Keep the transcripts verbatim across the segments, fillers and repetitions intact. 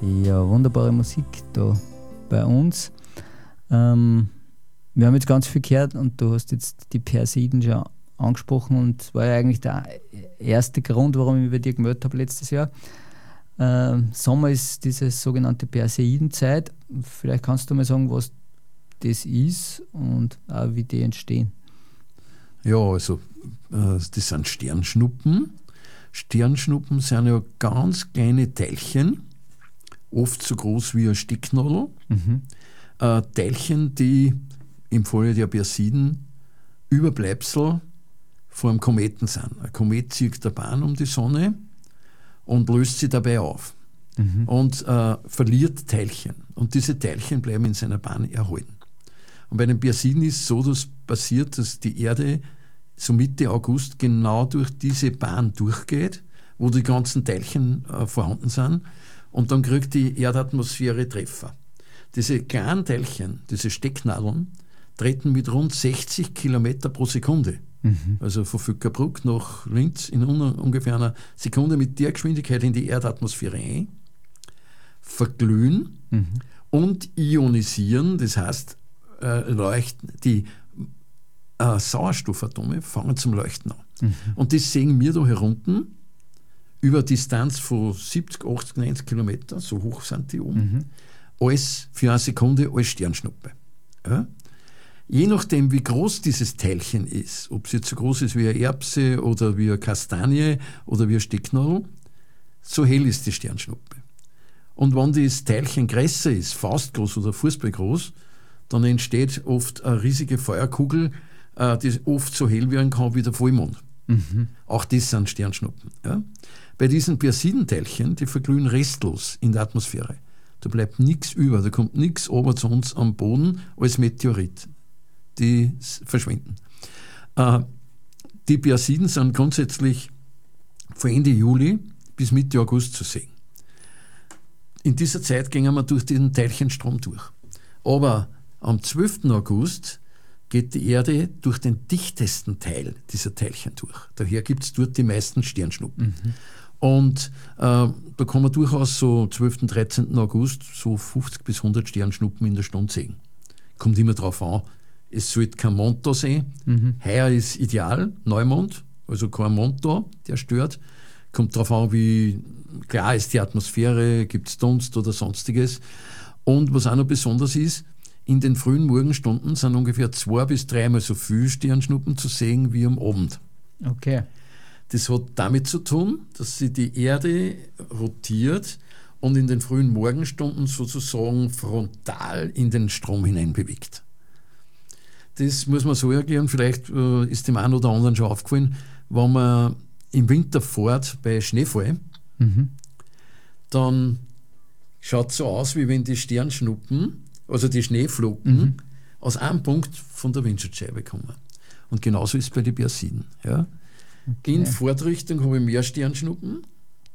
Ja, wunderbare Musik da bei uns. Ähm, wir haben jetzt ganz viel gehört und du hast jetzt die Persiden schon angesprochen und das war ja eigentlich der erste Grund, warum ich mich bei dir gemeldet habe letztes Jahr. Ähm, Sommer ist diese sogenannte Perseidenzeit. Vielleicht kannst du mal sagen, was das ist und auch wie die entstehen. Ja, also äh, das sind Sternschnuppen. Sternschnuppen sind ja ganz kleine Teilchen, oft so groß wie ein Stecknadel. Mhm. Äh, Teilchen, die im Falle der Persiden Überbleibsel vor einem Kometen sind. Ein Komet zieht der Bahn um die Sonne und löst sie dabei auf Mhm. und äh, verliert Teilchen. Und diese Teilchen bleiben in seiner Bahn erhalten. Und bei den Persiden ist es so, dass passiert, dass die Erde so Mitte August genau durch diese Bahn durchgeht, wo die ganzen Teilchen äh, vorhanden sind. Und dann kriegt die Erdatmosphäre Treffer. Diese kleinen Teilchen, diese Stecknadeln, treten mit rund sechzig Kilometer pro Sekunde, Mhm. also von Vöckerbruck nach Linz in un- ungefähr einer Sekunde mit der Geschwindigkeit in die Erdatmosphäre ein, verglühen Mhm. und ionisieren, das heißt, äh, leuchten, die äh, Sauerstoffatome fangen zum Leuchten an. Mhm. Und das sehen wir da herunten über eine Distanz von siebzig, achtzig, neunzig Kilometer, so hoch sind die oben, Mhm. alles für eine Sekunde als Sternschnuppe. Ja? Je nachdem, wie groß dieses Teilchen ist, ob es jetzt so groß ist wie eine Erbse oder wie eine Kastanie oder wie eine Stecknadel, so hell ist die Sternschnuppe. Und wenn das Teilchen größer ist, faustgroß oder fußballgroß, dann entsteht oft eine riesige Feuerkugel, äh, die oft so hell werden kann wie der Vollmond. Mhm. Auch das sind Sternschnuppen. Ja? Bei diesen Persidenteilchen, die verglühen restlos in der Atmosphäre. Da bleibt nichts über, da kommt nichts runter zu uns am Boden als Meteorit. Die s- verschwinden. Äh, die Persiden sind grundsätzlich von Ende Juli bis Mitte August zu sehen. In dieser Zeit gehen wir durch den Teilchenstrom durch. Aber am zwölften August geht die Erde durch den dichtesten Teil dieser Teilchen durch. Daher gibt es dort die meisten Sternschnuppen. Mhm. Und äh, da kann man durchaus so zwölften, dreizehnten August so fünfzig bis hundert Sternschnuppen in der Stunde sehen. Kommt immer drauf an, es sollte kein Mond da sein. Mhm. Heuer ist ideal, Neumond, also kein Mond da, der stört. Kommt darauf an, wie klar ist die Atmosphäre, gibt es Dunst oder sonstiges. Und was auch noch besonders ist, in den frühen Morgenstunden sind ungefähr zwei bis dreimal so viele Sternschnuppen zu sehen wie am Abend. Okay. Das hat damit zu tun, dass sich die Erde rotiert und in den frühen Morgenstunden sozusagen frontal in den Strom hinein bewegt. Das muss man so erklären, vielleicht äh, ist dem einen oder anderen schon aufgefallen, wenn man im Winter fährt bei Schneefall, Mhm. dann schaut es so aus, wie wenn die Sternschnuppen, also die Schneeflocken, Mhm. aus einem Punkt von der Windschutzscheibe kommen. Und genauso ist es bei den Persiden. Ja? In Fahrtrichtung habe ich mehr Sternschnuppen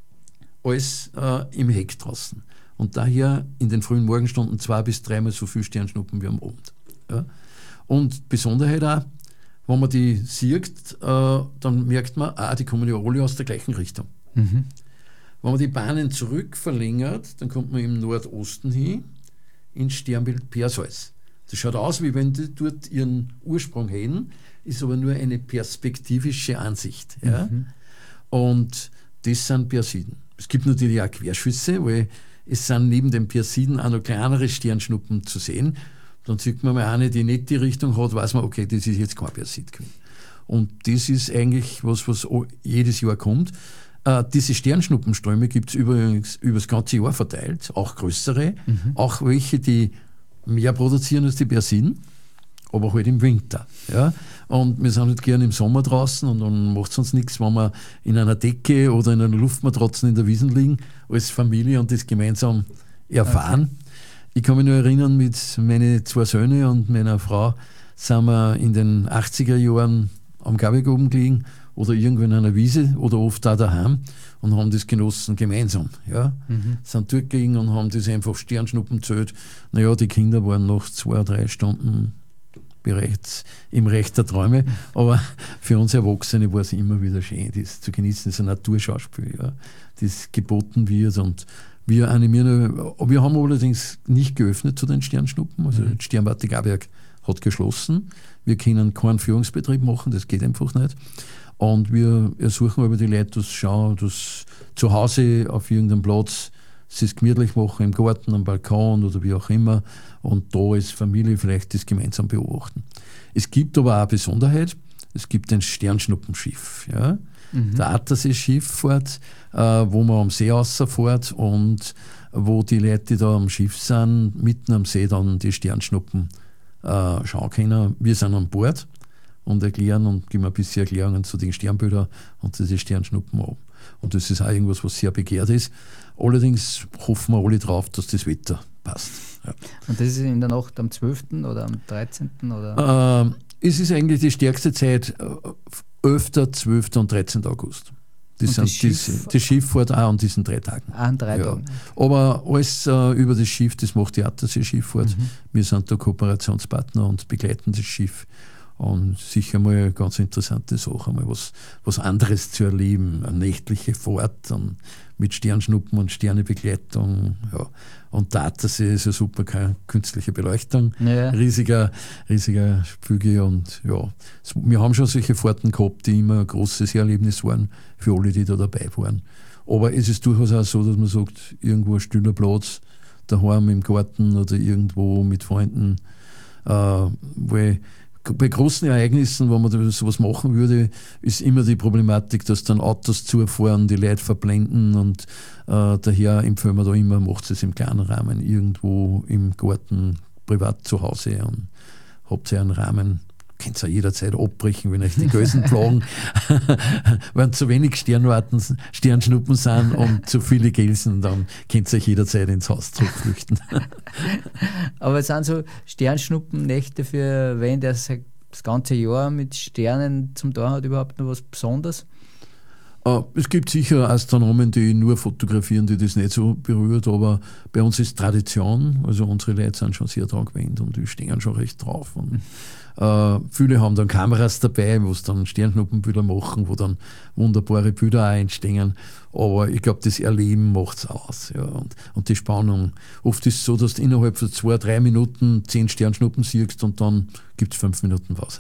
als äh, im Heck draußen. Und daher in den frühen Morgenstunden zwei bis dreimal so viele Sternschnuppen wie am Abend. Ja? Und Besonderheit auch, wenn man die sieht, äh, dann merkt man, ah, die kommen ja alle aus der gleichen Richtung. Mhm. Wenn man die Bahnen zurück verlängert, dann kommt man im Nordosten hin ins Sternbild Perseus. Das schaut aus, wie wenn die dort ihren Ursprung hätten, ist aber nur eine perspektivische Ansicht. Ja? Mhm. Und das sind Persiden. Es gibt natürlich auch Querschüsse, weil es sind neben den Persiden auch noch kleinere Sternschnuppen zu sehen. Dann sieht man mal eine, die nicht die Richtung hat, weiß man, okay, das ist jetzt kein Persid gewesen. Und das ist eigentlich was, was jedes Jahr kommt. Äh, diese Sternschnuppenströme gibt es übrigens über das ganze Jahr verteilt, auch größere, Mhm. auch welche, die mehr produzieren als die Persiden, aber halt im Winter. Ja? Und wir sind halt gerne im Sommer draußen und dann macht es uns nichts, wenn wir in einer Decke oder in einer Luftmatratze in der Wiesn liegen, als Familie und das gemeinsam erfahren. Okay. Ich kann mich nur erinnern, mit meinen zwei Söhnen und meiner Frau sind wir in den achtziger Jahren am Gabig oben gelegen oder irgendwo in einer Wiese oder oft da daheim und haben das genossen gemeinsam. Ja? Mhm. Sind dort gegangen und haben das einfach Sternschnuppen gezählt. Naja, die Kinder waren nach zwei, drei Stunden bereits im Reich der Träume. Aber für uns Erwachsene war es immer wieder schön, das zu genießen, das ist ein Naturschauspiel, ja, das geboten wird. Und wir animieren, wir haben allerdings nicht geöffnet zu den Sternschnuppen, also mhm. das Sternwarte Garberg hat geschlossen. Wir können keinen Führungsbetrieb machen, das geht einfach nicht. Und wir ersuchen aber die Leute, dass schauen, dass zu Hause auf irgendeinem Platz sie es gemütlich machen, im Garten, am Balkon oder wie auch immer, und da als Familie vielleicht das gemeinsam beobachten. Es gibt aber auch eine Besonderheit, es gibt ein Sternschnuppenschiff. Ja? Mhm. Der Attersee-Schifffahrt, äh, wo man am See rausfährt und wo die Leute, die da am Schiff sind, mitten am See dann die Sternschnuppen äh, schauen können. Wir sind an Bord und erklären und geben ein bisschen Erklärungen zu den Sternbildern und diese Sternschnuppen ab. Und das ist auch irgendwas, was sehr begehrt ist. Allerdings hoffen wir alle drauf, dass das Wetter passt. Ja. Und das ist in der Nacht am zwölften oder am dreizehnten? Oder? Äh, es ist eigentlich die stärkste Zeit, elften, zwölften und dreizehnten August. Das, sind das, Schiff, diese, das Schiff fährt auch an diesen drei Tagen. Ah, an drei ja. Tagen. Aber alles äh, über das Schiff, das macht die Attersee-Schifffahrt. Mhm. Wir sind da Kooperationspartner und begleiten das Schiff. Und sicher mal eine ganz interessante Sache, mal was, was anderes zu erleben. Eine nächtliche Fahrt und mit Sternschnuppen und Sternebegleitung. Ja. Und der Attersee ist ja super, keine künstliche Beleuchtung. Ja. Riesiger, riesiger Spiegel. Und ja, wir haben schon solche Fahrten gehabt, die immer ein großes Erlebnis waren für alle, die da dabei waren. Aber es ist durchaus auch so, dass man sagt, irgendwo ein stiller Platz, daheim im Garten oder irgendwo mit Freunden, äh, weil bei großen Ereignissen, wenn man sowas machen würde, ist immer die Problematik, dass dann Autos zufahren, die Leute verblenden und äh, daher empfehlen wir da immer, macht es im kleinen Rahmen, irgendwo im Garten, privat zu Hause und habt ihr einen Rahmen. Könnt ihr jederzeit abbrechen, wenn euch die Gölsen plagen, wenn zu wenig Sternwarten, Sternschnuppen sind und zu viele Gelsen, dann könnt ihr euch jederzeit ins Haus zurückflüchten. Aber es sind so Sternschnuppennächte für wen, der das ganze Jahr mit Sternen zum Tun hat, überhaupt noch was Besonderes? Es gibt sicher Astronomen, die nur fotografieren, die das nicht so berührt, aber bei uns ist Tradition, also unsere Leute sind schon sehr daran gewöhnt und die stehen schon recht drauf. Und Uh, viele haben dann Kameras dabei, wo sie dann Sternschnuppenbilder machen, wo dann wunderbare Bilder auch entstehen. Aber ich glaube, das Erleben macht es aus. Ja. Und, und die Spannung. Oft ist es so, dass du innerhalb von zwei, drei Minuten zehn Sternschnuppen siehst und dann gibt es fünf Minuten Pause.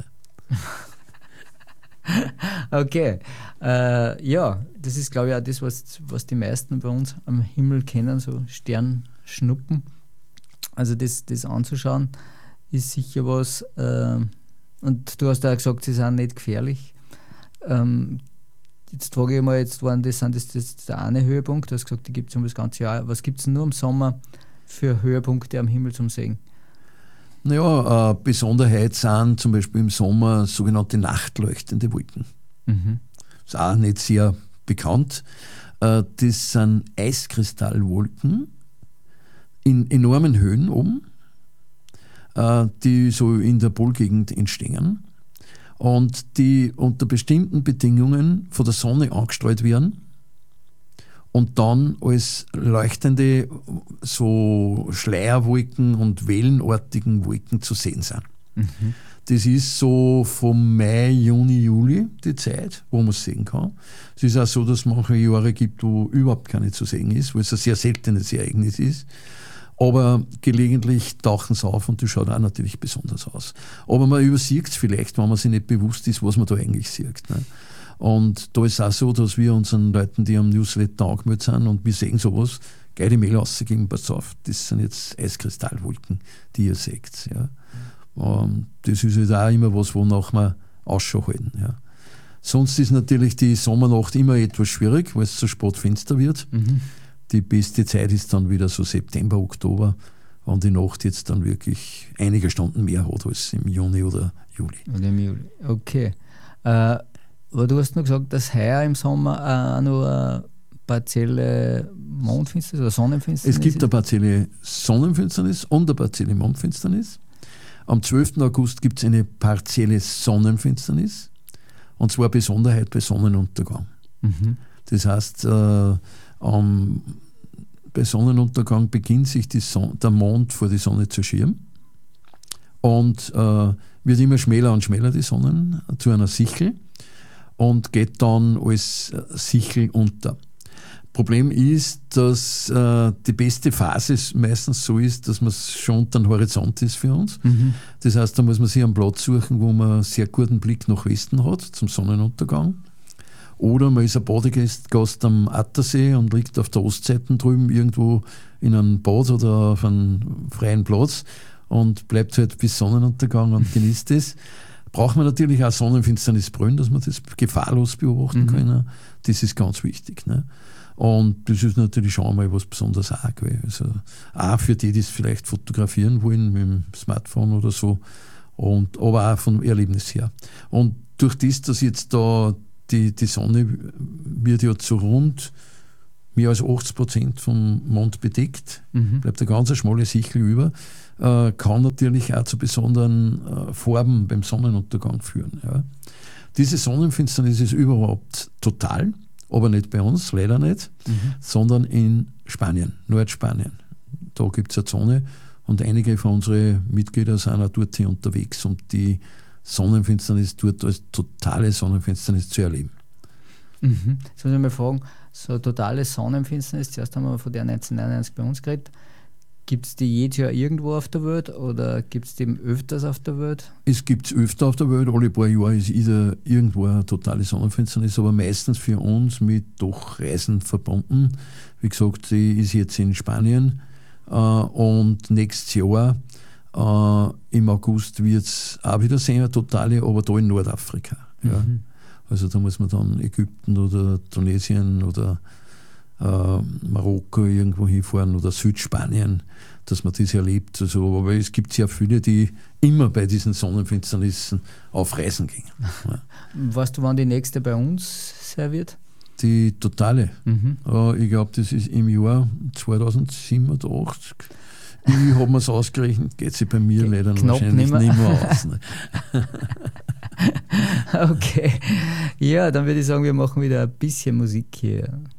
Okay. Uh, ja, das ist, glaube ich, auch das, was, was die meisten bei uns am Himmel kennen, so Sternschnuppen. Also das, das anzuschauen, ist sicher was, äh, und du hast ja gesagt, sie sind nicht gefährlich. Ähm, jetzt frage ich mal, jetzt waren das, sind das, das der eine Höhepunkt, du hast gesagt, die gibt es um das ganze Jahr. Was gibt es nur im Sommer für Höhepunkte am Himmel zum Sehen? Naja, eine Besonderheit sind zum Beispiel im Sommer sogenannte nachtleuchtende Wolken. Mhm. Das ist auch nicht sehr bekannt. Das sind Eiskristallwolken in enormen Höhen oben, die so in der Polgegend entstehen und die unter bestimmten Bedingungen von der Sonne angestrahlt werden und dann als leuchtende so Schleierwolken und wellenartigen Wolken zu sehen sind. Mhm. Das ist so vom Mai, Juni, Juli die Zeit, wo man es sehen kann. Es ist auch so, dass es manche Jahre gibt, wo überhaupt keine zu sehen ist, weil es ein sehr seltenes Ereignis ist. Aber gelegentlich tauchen sie auf und das schaut auch natürlich besonders aus. Aber man übersieht es vielleicht, wenn man sich nicht bewusst ist, was man da eigentlich sieht. Ne? Und da ist es auch so, dass wir unseren Leuten, die am Newsletter angemeldet sind und wir sehen sowas, gleich die Mail rausgeben, pass auf, das sind jetzt Eiskristallwolken, die ihr seht. Ja? Und das ist halt auch immer was, wonach wir Ausschau halten. Ja? Sonst ist natürlich die Sommernacht immer etwas schwierig, weil es so spät finster wird. Mhm. Die beste Zeit ist dann wieder so September, Oktober, wenn die Nacht jetzt dann wirklich einige Stunden mehr hat als im Juni oder Juli. Oder im Juli, okay. Äh, aber du hast noch gesagt, dass heuer im Sommer auch noch eine partielle Mondfinsternis oder Sonnenfinsternis ist? Es gibt eine partielle Sonnenfinsternis und eine partielle Mondfinsternis. Am zwölften August gibt es eine partielle Sonnenfinsternis und zwar Besonderheit bei Sonnenuntergang. Mhm. Das heißt, äh, Um, bei Sonnenuntergang beginnt sich die Son- der Mond vor die Sonne zu schirmen und äh, wird immer schmäler und schmäler die Sonne zu einer Sichel und geht dann als Sichel unter. Problem ist, dass äh, die beste Phase meistens so ist, dass man schon unter dem Horizont ist für uns. Mhm. Das heißt, da muss man sich einen Platz suchen, wo man einen sehr guten Blick nach Westen hat, zum Sonnenuntergang. Oder man ist ein Badegast am Attersee und liegt auf der Ostseite drüben irgendwo in einem Bad oder auf einem freien Platz und bleibt halt bis Sonnenuntergang und genießt es. Braucht man natürlich auch Sonnenfinsternisbrillen, dass man das gefahrlos beobachten mhm. kann. Das ist ganz wichtig. Ne? Und das ist natürlich schon mal was besonders arg. Also auch für die, die es vielleicht fotografieren wollen mit dem Smartphone oder so, und, aber auch vom Erlebnis her. Und durch das, dass jetzt da die, die Sonne wird ja zu rund mehr als achtzig Prozent vom Mond bedeckt, mhm. bleibt eine ganz schmale Sichel über, äh, kann natürlich auch zu besonderen äh, Farben beim Sonnenuntergang führen. Ja. Diese Sonnenfinsternis ist überhaupt total, aber nicht bei uns, leider nicht, mhm. sondern in Spanien, Nordspanien. Da gibt es eine Zone und einige von unseren Mitgliedern sind auch dort hier unterwegs, um die Sonnenfinsternis dort als totale Sonnenfinsternis zu erleben. Mhm. Jetzt muss ich mal fragen, so totale Sonnenfinsternis, zuerst haben wir von der neunzehnhundertneunundneunzig bei uns geredet. Gibt es die jedes Jahr irgendwo auf der Welt oder gibt es die öfters auf der Welt? Es gibt es öfter auf der Welt, alle paar Jahre ist wieder irgendwo eine totale Sonnenfinsternis, aber meistens für uns mit doch Reisen verbunden. Wie gesagt, die ist jetzt in Spanien äh, und nächstes Jahr äh, im August wird es auch wieder sehen, eine totale, aber da in Nordafrika. Ja. Mhm. Also da muss man dann Ägypten oder Tunesien oder äh, Marokko irgendwo hinfahren oder Südspanien, dass man das erlebt. Also, aber es gibt sehr viele, die immer bei diesen Sonnenfinsternissen auf Reisen gehen. Ja. Weißt du, wann die nächste bei uns sein wird? Die totale. Mhm. Äh, ich glaube, das ist im Jahr zweitausendsiebenundachtzig. Ich habe mir es ausgerechnet, geht sich bei mir Ge- leider Knapp wahrscheinlich nicht mehr aus. Ne? Okay. Ja, dann würde ich sagen, wir machen wieder ein bisschen Musik hier.